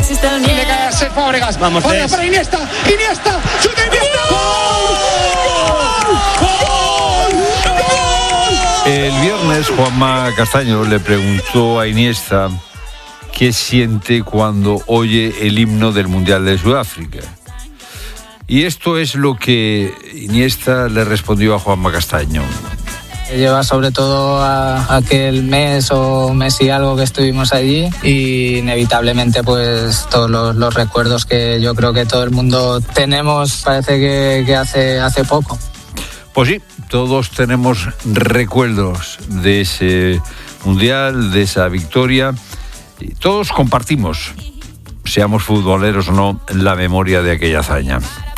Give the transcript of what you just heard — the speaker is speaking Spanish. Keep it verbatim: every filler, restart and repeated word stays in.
existe el miedo. Le cae a Cesc Fábregas. Vamos, Fábregas para Iniesta. Iniesta. ¡Chuta Iniesta! ¡Gol! ¡Gol! ¡Gol! El viernes Juanma Castaño le preguntó a Iniesta qué siente cuando oye el himno del Mundial de Sudáfrica. Y esto es lo que Iniesta le respondió a Juanma Castaño. Lleva sobre todo a aquel mes o mes y algo que estuvimos allí y inevitablemente pues todos los, los recuerdos que yo creo que todo el mundo tenemos, parece que, que hace, hace poco. Pues sí, todos tenemos recuerdos de ese mundial, de esa victoria, y todos compartimos, seamos futboleros o no, la memoria de aquella hazaña.